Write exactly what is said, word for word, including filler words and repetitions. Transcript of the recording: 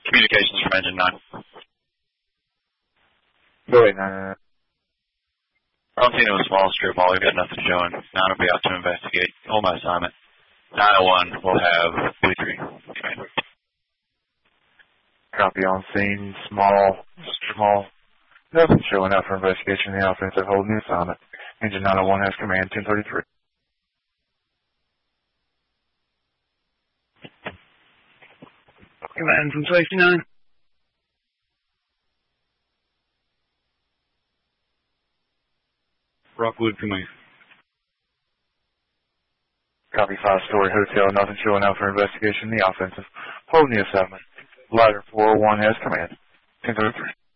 Communications from Engine nine. Go ahead, nine nine nine. Frontino a small strip mall. We've got nothing showing. nine will be out to investigate. Hold my assignment. nine oh one will have three three. Command. Copy on scene, small, strip mall. Nothing showing up for investigation in the offensive. Hold the assignment. Engine nine oh one has command ten thirty-three. Command from Safety nine. Rockwood Command. Copy five-story hotel. Nothing showing up for investigation in the offensive. Hold the assignment. Ladder four oh one has command ten thirty-three.